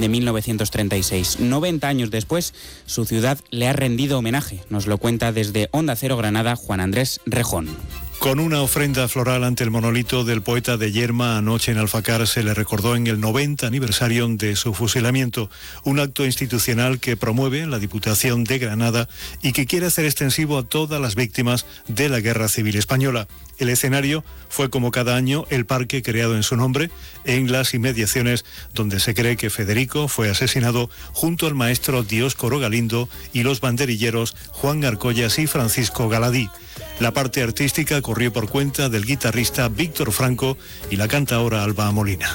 de 1936. 90 años después, su ciudad le ha rendido homenaje. Nos lo cuenta desde Onda Cero Granada Juan Andrés Rejón. Con una ofrenda floral ante el monolito del poeta de Yerma, anoche en Alfacar se le recordó en el 90 aniversario de su fusilamiento, un acto institucional que promueve la Diputación de Granada y que quiere hacer extensivo a todas las víctimas de la Guerra Civil Española. El escenario fue, como cada año, el parque creado en su nombre, en las inmediaciones donde se cree que Federico fue asesinado junto al maestro Dioscoro Galindo y los banderilleros Juan Arcollas y Francisco Galadí. La parte artística corrió por cuenta del guitarrista Víctor Franco y la cantaora Alba Molina.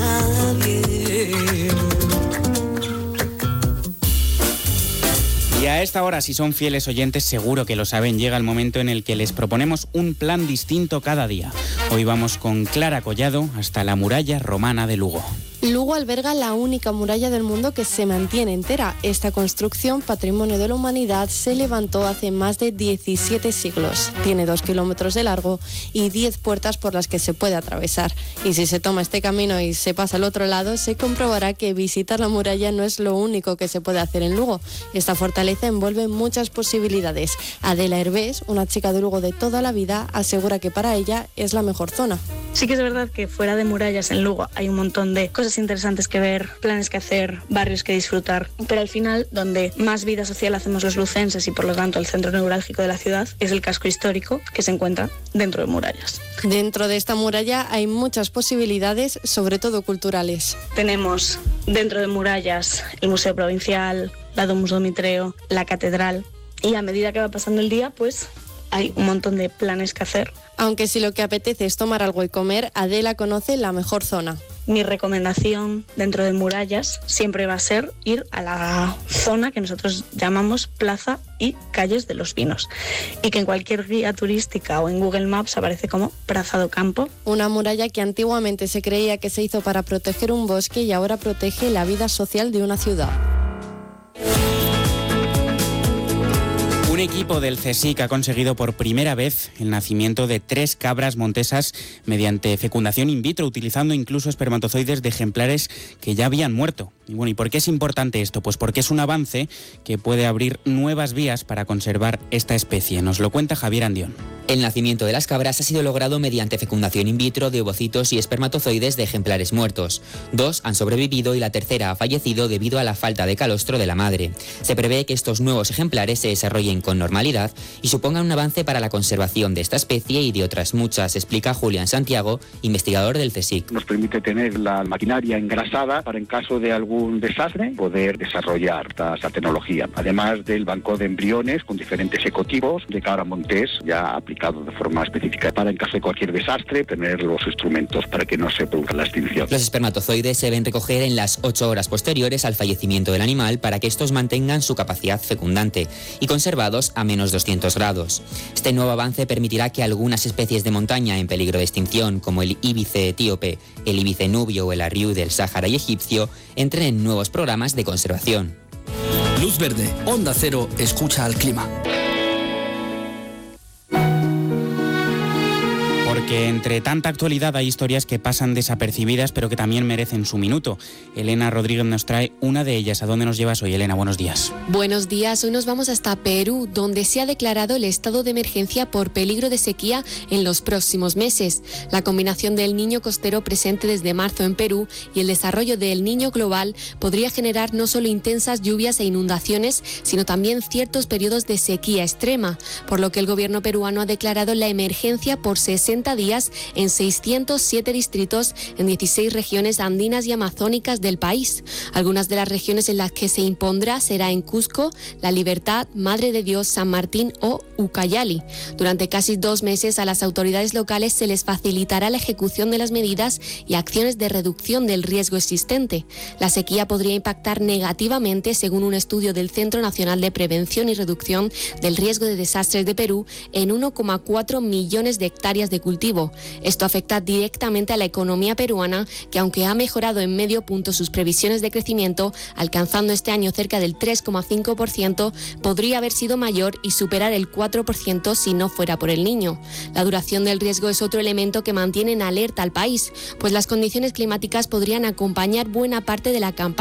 Y a esta hora, si son fieles oyentes, seguro que lo saben, llega el momento en el que les proponemos un plan distinto cada día. Hoy vamos con Clara Collado hasta la muralla romana de Lugo. Lugo alberga la única muralla del mundo que se mantiene entera. Esta construcción, patrimonio de la humanidad, se levantó hace más de 17 siglos. Tiene 2 kilómetros de largo y 10 puertas por las que se puede atravesar. Y si se toma este camino y se pasa al otro lado, se comprobará que visitar la muralla no es lo único que se puede hacer en Lugo. Esta fortaleza envuelve muchas posibilidades. Adela Hervés, una chica de Lugo de toda la vida, asegura que para ella es la mejor zona. Sí que es verdad que fuera de murallas en Lugo hay un montón de cosas interesantes que ver, planes que hacer, barrios que disfrutar, pero al final donde más vida social hacemos los lucenses y por lo tanto el centro neurálgico de la ciudad es el casco histórico que se encuentra dentro de murallas. Dentro de esta muralla hay muchas posibilidades, sobre todo culturales. Tenemos dentro de murallas el Museo Provincial, la Domus Domitreo, la Catedral, y a medida que va pasando el día pues hay un montón de planes que hacer. Aunque si lo que apetece es tomar algo y comer, Adela conoce la mejor zona. Mi recomendación dentro de murallas siempre va a ser ir a la zona que nosotros llamamos Plaza y Calles de los Vinos y que en cualquier guía turística o en Google Maps aparece como Praza do Campo. Una muralla que antiguamente se creía que se hizo para proteger un bosque y ahora protege la vida social de una ciudad. Un equipo del CSIC ha conseguido por primera vez el nacimiento de 3 cabras montesas mediante fecundación in vitro, utilizando incluso espermatozoides de ejemplares que ya habían muerto. Y bueno, ¿y por qué es importante esto? Pues porque es un avance que puede abrir nuevas vías para conservar esta especie. Nos lo cuenta Javier Andión. El nacimiento de las cabras ha sido logrado mediante fecundación in vitro de ovocitos y espermatozoides de ejemplares muertos. 2 han sobrevivido y la tercera ha fallecido debido a la falta de calostro de la madre. Se prevé que estos nuevos ejemplares se desarrollen con normalidad y supongan un avance para la conservación de esta especie y de otras muchas, explica Julián Santiago, investigador del CSIC. Nos permite tener la maquinaria engrasada para, en caso de algún desastre, poder desarrollar esta tecnología. Además del banco de embriones con diferentes ecotipos de cabra montés ya aplicado de forma específica para, en caso de cualquier desastre, tener los instrumentos para que no se produzca la extinción. Los espermatozoides se deben recoger en las 8 horas posteriores al fallecimiento del animal para que estos mantengan su capacidad fecundante y conservados a menos 200 grados. Este nuevo avance permitirá que algunas especies de montaña en peligro de extinción, como el íbice etíope, el íbice nubio o el arriú del Sáhara y egipcio, entren en nuevos programas de conservación. Luz Verde, Onda Cero, escucha al clima. Porque entre tanta actualidad hay historias que pasan desapercibidas pero que también merecen su minuto. Elena Rodríguez nos trae una de ellas. ¿A dónde nos llevas hoy, Elena? Buenos días. Buenos días. Hoy nos vamos hasta Perú, donde se ha declarado el estado de emergencia por peligro de sequía en los próximos meses. La combinación del niño costero presente desde marzo en Perú y el desarrollo del niño global podría generar no solo intensas lluvias e inundaciones, sino también ciertos periodos de sequía extrema, por lo que el gobierno peruano ha declarado la emergencia por 60 días en 607 distritos en 16 regiones andinas y amazónicas del país. Algunas de las regiones en las que se impondrá será en Cusco, La Libertad, Madre de Dios, San Martín o Ucayali. Durante casi 2 meses a las autoridades locales se les facilitará la ejecución de las medidas y acciones de reducción del riesgo existente. La sequía podría impactar negativamente, según un estudio del Centro Nacional de Prevención y Reducción del Riesgo de Desastres de Perú, en 1,4 millones de hectáreas de cultivo. Esto afecta directamente a la economía peruana, que aunque ha mejorado en medio punto sus previsiones de crecimiento, alcanzando este año cerca del 3,5%, podría haber sido mayor y superar el 4% si no fuera por el niño. La duración del riesgo es otro elemento que mantiene en alerta al país, pues las condiciones climáticas podrían acompañar buena parte de la campaña